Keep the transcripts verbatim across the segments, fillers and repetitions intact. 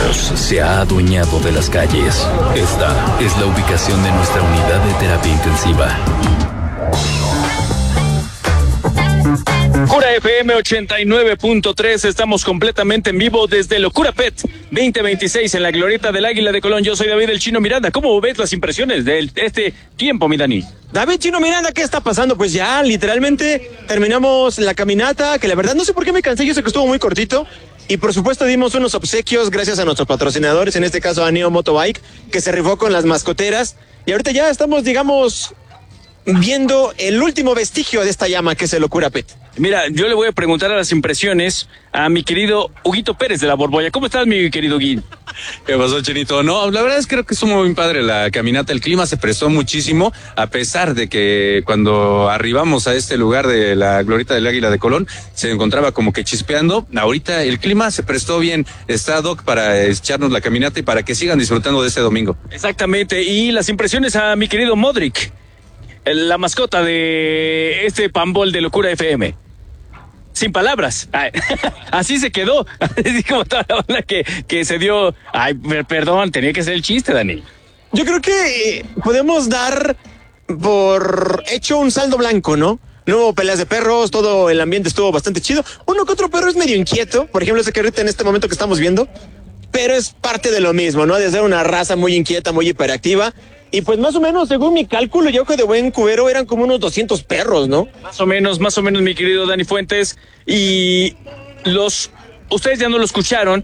caos se ha adueñado de las calles. Esta es la ubicación de nuestra unidad de terapia intensiva. Cura F M ochenta y nueve punto tres, estamos completamente en vivo desde Locura Pet veinte veintiséis en la glorieta del Águila de Colón. Yo soy David el Chino Miranda. ¿Cómo ves las impresiones de este tiempo, mi Dani? David Chino Miranda, ¿qué está pasando? Pues ya, literalmente, terminamos la caminata, que la verdad no sé por qué me cansé, yo sé que estuvo muy cortito. Y por supuesto dimos unos obsequios gracias a nuestros patrocinadores, en este caso a Neo Motobike, que se rifó con las mascoteras. Y ahorita ya estamos, digamos, viendo el último vestigio de esta llama, que es el Locura Pet. Mira, yo le voy a preguntar a las impresiones a mi querido Huguito Pérez de la Borbolla. ¿Cómo estás, mi querido Gui? ¿Qué pasó, Chinito? No, la verdad es que creo que estuvo muy padre la caminata. El clima se prestó muchísimo, a pesar de que cuando arribamos a este lugar de la glorieta del Águila de Colón, se encontraba como que chispeando. Ahorita el clima se prestó bien. Está Doc para echarnos la caminata y para que sigan disfrutando de este domingo. Exactamente. Y las impresiones a mi querido Modric, la mascota de este pambol de Locura F M. Sin palabras. Ay, así se quedó. Así como toda la ola que, que se dio. Ay, perdón, tenía que ser el chiste, Dani. Yo creo que podemos dar por hecho un saldo blanco, ¿no? No hubo peleas de perros, todo el ambiente estuvo bastante chido. Uno que otro perro es medio inquieto, por ejemplo ese que ahorita en este momento que estamos viendo, pero es parte de lo mismo, ¿no? De ser una raza muy inquieta, muy hiperactiva. Y pues más o menos, según mi cálculo, yo que de buen cubero eran como unos doscientos perros, ¿no? Más o menos, más o menos, mi querido Dani Fuentes. Y los, ustedes ya no lo escucharon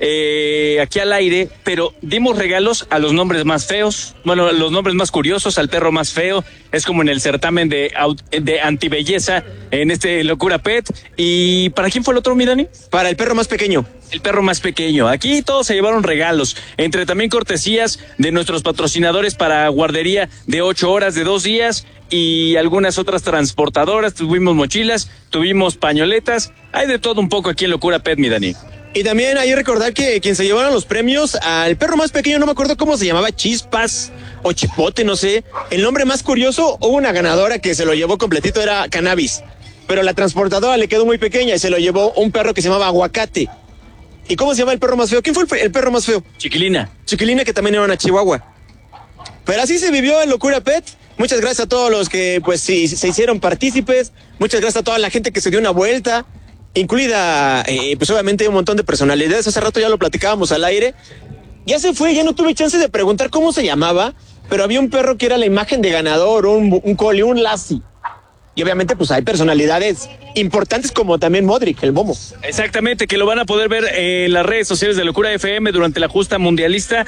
eh, aquí al aire, pero dimos regalos a los nombres más feos, bueno, a los nombres más curiosos, al perro más feo. Es como en el certamen de, de antibelleza en este Locura Pet. ¿Y para quién fue el otro, mi Dani? Para el perro más pequeño. El perro más pequeño. Aquí todos se llevaron regalos, entre también cortesías de nuestros patrocinadores para guardería de ocho horas, de dos días, y algunas otras transportadoras. Tuvimos mochilas, tuvimos pañoletas, hay de todo un poco aquí en Locura Pet, mi Dani. Y también hay que recordar que quien se llevaron los premios, al perro más pequeño, no me acuerdo cómo se llamaba, Chispas o Chipote, no sé. El nombre más curioso, hubo una ganadora que se lo llevó completito, era Cannabis, pero la transportadora le quedó muy pequeña y se lo llevó un perro que se llamaba Aguacate. ¿Y cómo se llama el perro más feo? ¿Quién fue el, el perro más feo? Chiquilina. Chiquilina, que también era una chihuahua. Pero así se vivió en Locura Pet. Muchas gracias a todos los que pues sí, se hicieron partícipes. Muchas gracias a toda la gente que se dio una vuelta, incluida eh, pues obviamente un montón de personalidades. Hace rato ya lo platicábamos al aire. Ya se fue, ya no tuve chance de preguntar cómo se llamaba, pero había un perro que era la imagen de ganador, un, un collie, un lassie. Y obviamente pues hay personalidades importantes como también Modric, el Momo. Exactamente, que lo van a poder ver en las redes sociales de Locura F M durante la justa mundialista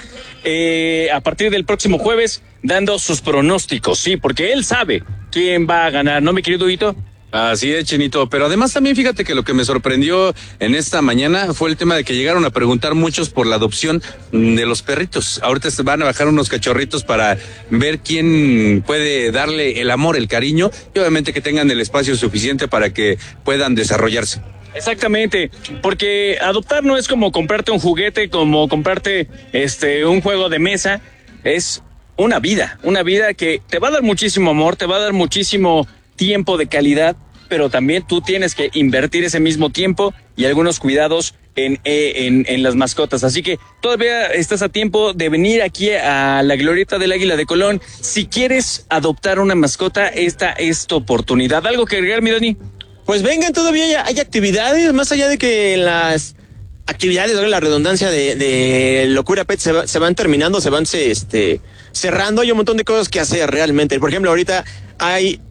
eh, a partir del próximo jueves, dando sus pronósticos, sí, porque él sabe quién va a ganar, ¿no, mi querido Huguito? Así es, Chinito, pero además también fíjate que lo que me sorprendió en esta mañana fue el tema de que llegaron a preguntar muchos por la adopción de los perritos. Ahorita se van a bajar unos cachorritos para ver quién puede darle el amor, el cariño, y obviamente que tengan el espacio suficiente para que puedan desarrollarse. Exactamente, porque adoptar no es como comprarte un juguete, como comprarte este un juego de mesa, es una vida, una vida que te va a dar muchísimo amor, te va a dar muchísimo tiempo de calidad, pero también tú tienes que invertir ese mismo tiempo y algunos cuidados en, en, en las mascotas. Así que todavía estás a tiempo de venir aquí a la glorieta del Águila de Colón. Si quieres adoptar una mascota, esta es tu oportunidad. ¿Algo que agregar, mi Dani? Pues vengan, todavía hay, hay actividades, más allá de que las actividades, la redundancia de, de Locura Pet se, va, se van terminando, se van se, este, cerrando. Hay un montón de cosas que hacer realmente. Por ejemplo, ahorita hay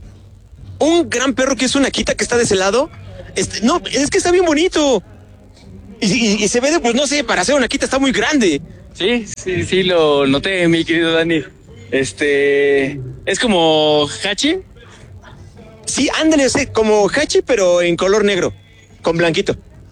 un gran perro que es una Akita que está de ese lado. Este, no, es que está bien bonito. Y, y, y se ve, de, pues no sé, para hacer una Akita está muy grande. Sí, sí, sí, lo noté, mi querido Dani. Este, es como Hachi. Sí, ándale, sí, como Hachi, pero en color negro, con blanquito.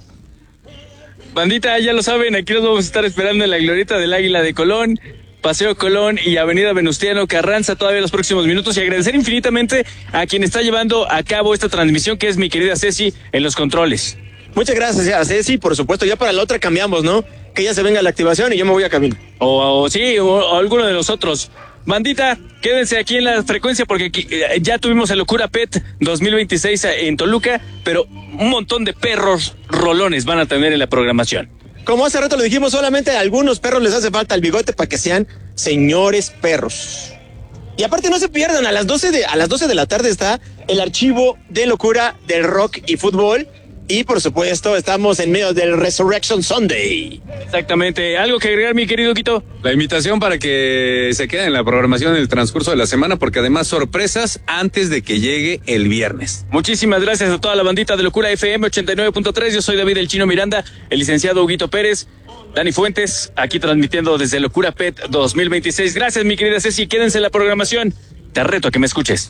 Bandita, ya lo saben, aquí los vamos a estar esperando en la glorieta del Águila de Colón, Paseo Colón y Avenida Venustiano Carranza todavía los próximos minutos, y agradecer infinitamente a quien está llevando a cabo esta transmisión, que es mi querida Ceci en los controles. Muchas gracias a Ceci, por supuesto. Ya para la otra cambiamos, ¿no? Que ya se venga la activación y yo me voy a camino. O, o sí, o, o alguno de los otros. Bandita, quédense aquí en la frecuencia porque aquí, eh, ya tuvimos el Locura Pet dos mil veintiséis en Toluca, pero un montón de perros rolones van a tener en la programación. como hace rato lo dijimos, solamente a algunos perros les hace falta el bigote para que sean señores perros. Y aparte no se pierdan, a las doce de, a las doce de la tarde está el archivo de locura del rock y fútbol. Y por supuesto, estamos en medio del Resurrection Sunday. Exactamente. ¿Algo que agregar, mi querido Quito? La invitación para que se queden en la programación en el transcurso de la semana, porque además sorpresas antes de que llegue el viernes. Muchísimas gracias a toda la bandita de Locura F M ochenta y nueve punto tres. Yo soy David El Chino Miranda, el licenciado Huguito Pérez, Dani Fuentes, aquí transmitiendo desde Locura Pet dos mil veintiséis. Gracias, mi querida Ceci. Quédense en la programación. Te reto a que me escuches.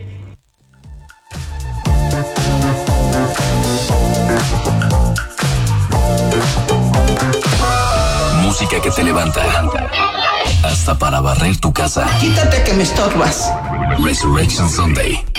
Música que te levanta. Hasta para barrer tu casa. Quítate que me estorbas. Resurrection Sunday.